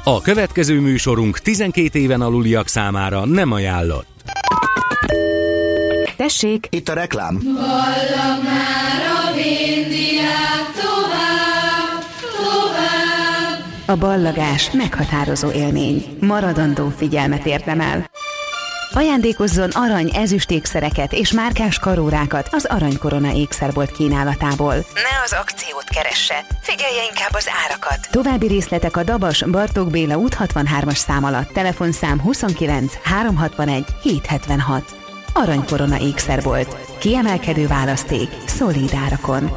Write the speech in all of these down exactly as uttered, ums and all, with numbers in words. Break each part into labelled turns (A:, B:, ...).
A: A következő műsorunk tizenkét éven aluliak számára nem ajánlott.
B: Tessék!
C: Itt a reklám.
D: Ballag már a vindiák tovább, tovább.
B: A ballagás meghatározó élmény. Maradandó figyelmet érdemel. Ajándékozzon arany, ezüst ékszereket és márkás karórákat az Aranykorona ékszerbolt kínálatából. Ne az akciót keresse, figyelje inkább az árakat. További részletek a Dabas Bartók Béla út hatvanhármas szám alatt. Telefonszám huszonkilenc háromszázhatvanegy hétszázhetvenhat. Aranykorona ékszerbolt. Kiemelkedő választék, szolíd árakon.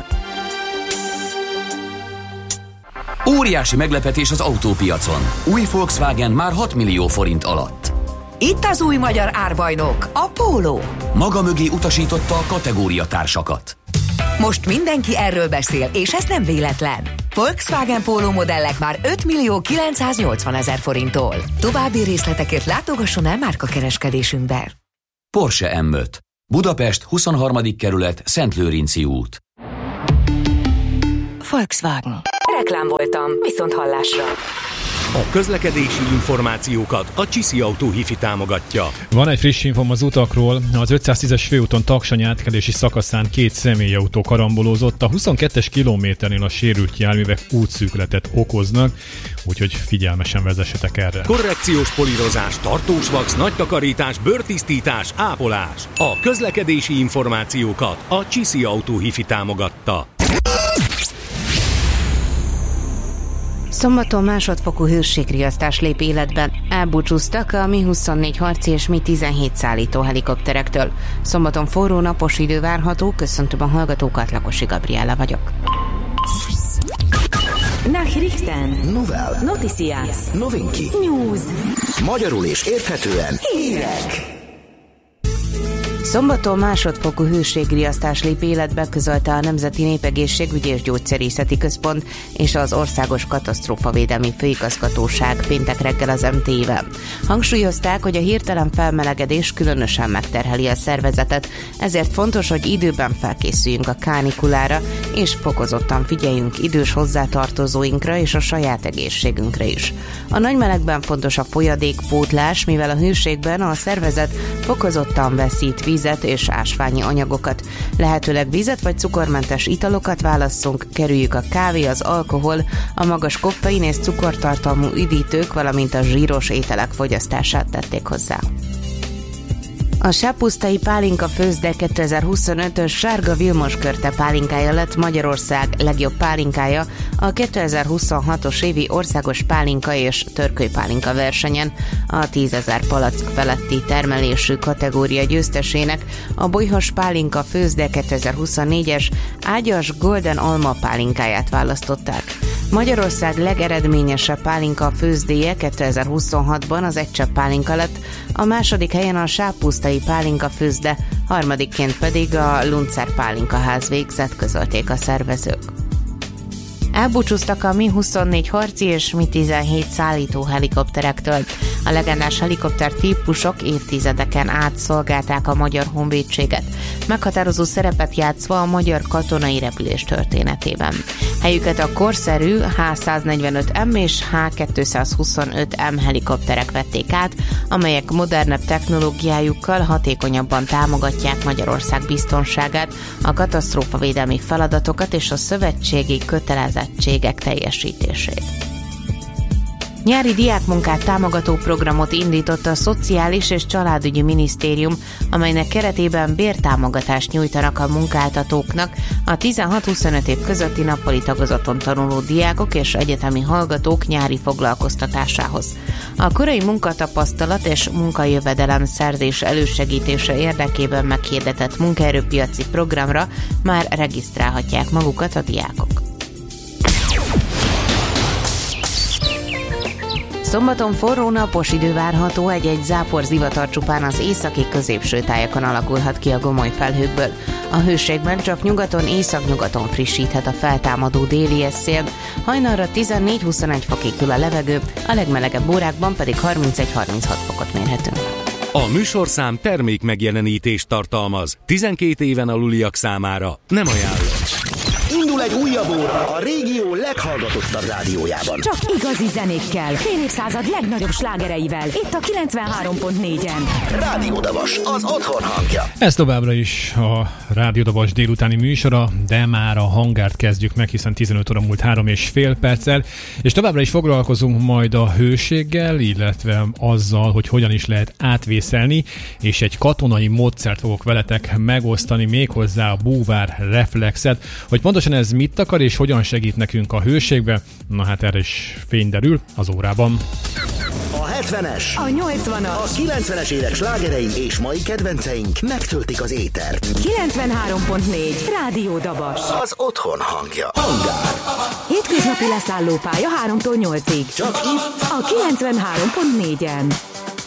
E: Óriási meglepetés az autópiacon. Új Volkswagen már hat millió forint alatt.
F: Itt az új magyar árbajnok, a Polo.
E: Maga mögé utasította a kategóriatársakat.
F: Most mindenki erről beszél, és ez nem véletlen. Volkswagen Polo modellek már öt millió kilencszáznyolcvanezer forinttól. További részletekért látogasson el márkakereskedésünkbe.
E: Porsche em öt. Budapest, huszonharmadik kerület, Szentlőrinci út.
B: Volkswagen. Reklám voltam, viszont hallásra.
A: A közlekedési információkat a Csiszi Autó Hifi támogatja.
G: Van egy friss infom az utakról. Az ötszáztízes főúton Taksany átkelési szakaszán két személyautó karambolózott. A huszonkettes kilométernél a sérült járművek útszűkületet okoznak, úgyhogy figyelmesen vezessetek erre.
A: Korrekciós polírozás, tartós vax, nagy takarítás, bőrtisztítás, ápolás. A közlekedési információkat a Csiszi Autó Hifi támogatta.
H: Szombaton másodfokú hőségriasztás lép életben. Elbúcsúztak a Mi huszonnégy harci és Mi tizenhét szállító helikopterektől. Szombaton forró napos idő várható, köszöntöm a hallgatókat, Lakosi Gabriella vagyok.
B: Nachrichten.
C: Novel.
B: Noticias.
C: Novinki.
B: News.
C: Magyarul és érthetően hírek.
H: Szombaton másodfokú hőségriasztás lép életbe, közölte a Nemzeti Népegészségügyi és Gyógyszerészeti Központ és az Országos Katasztrófavédelmi Főigazgatóság péntek reggel az em té i-vel. Hangsúlyozták, hogy a hirtelen felmelegedés különösen megterheli a szervezetet, ezért fontos, hogy időben felkészüljünk a kánikulára, és fokozottan figyeljünk idős hozzátartozóinkra és a saját egészségünkre is. A nagy melegben fontos a folyadékpótlás, mivel a hőségben a szervezet fokozottan veszít vízet és ásványi anyagokat. Lehetőleg vízet vagy cukormentes italokat válasszunk, kerüljük a kávé, az alkohol, a magas koffein és cukortartalmú üdítők, valamint a zsíros ételek fogyasztását tették hozzá. A Sápusztai Pálinka Főzde kétezer-huszonötös Sárga Vilmos Körte pálinkája lett Magyarország legjobb pálinkája a kétezer-huszonhatos évi országos pálinka és törkölypálinka versenyen. A tízezer palack feletti termelésű kategória győztesének a Bolyhos Pálinka Főzde kétezer-huszonnégyes Ágyas Golden Alma pálinkáját választották. Magyarország legeredményesebb pálinka főzdéje kétezer-huszonhatban az Egycsepp pálinka lett, a második helyen a Sápusztai Pálinka Főzde, harmadikként pedig a Luncer Pálinkaház végzett, közölték a szervezők. Elbúcsúztak a Mi huszonnégy harci és Mi tizenhét szállító helikopterektől. A legendás helikopter típusok évtizedeken át szolgálták a magyar honvédséget, meghatározó szerepet játszva a magyar katonai repülés történetében. Helyüket a korszerű H száznegyvenöt M és H kétszázhuszonöt M helikopterek vették át, amelyek modernebb technológiájukkal hatékonyabban támogatják Magyarország biztonságát, a katasztrófavédelmi feladatokat és a szövetségi kötelezettségek teljesítését. Nyári diákmunkát támogató programot indított a Szociális és Családügyi Minisztérium, amelynek keretében bértámogatást nyújtanak a munkáltatóknak a tizenhat-huszonöt év közötti nappali tagozaton tanuló diákok és egyetemi hallgatók nyári foglalkoztatásához. A korai munkatapasztalat és munkajövedelem szerzés elősegítése érdekében meghirdetett munkaerőpiaci programra már regisztrálhatják magukat a diákok. Szombaton forró napos idő várható, egy-egy zápor zivatar csupán az északi középső tájakon alakulhat ki a gomoly felhőkből. A hőségben csak nyugaton, északnyugaton frissíthet a feltámadó déli szél, hajnalra tizennégy-huszonegy fokig hűl a levegő, a legmelegebb órákban pedig harmincegy-harminchat fokot mérhetünk.
A: A műsorszám termék megjelenítést tartalmaz. tizenkét éven aluliak számára nem ajánlott.
C: Indul egy újabb óra a régió leghallgatottabb rádiójában.
I: Csak igazi zenékkel, fél évszázad legnagyobb slágereivel. Itt a kilencvenhárom pont négyen.
C: Rádió Dabas, az otthon hangja.
G: Ez továbbra is a Rádió Dabas délutáni műsora, de már a hangárt kezdjük meg, hiszen tizenöt óra múlt három és fél perccel, és továbbra is foglalkozunk majd a hőséggel, illetve azzal, hogy hogyan is lehet átvészelni, és egy katonai módszert fogok veletek megosztani, méghozzá a búvár reflexet. Hogy pontosan ez mit akar és hogyan segít nekünk a hőségbe, na hát erre is fény derül az órában.
C: A hetvenes,
I: A nyolcvanas,
C: a kilencvenes évek slágerei és mai kedvenceink megtöltik az étert.
I: kilencvenhárom pont négy. Rádió Dabas.
C: Az otthon hangja. Hangár.
I: Hétköznapi leszállópálya háromtól nyolcig.
C: Csak itt
I: A kilencvenhárom pont négyen.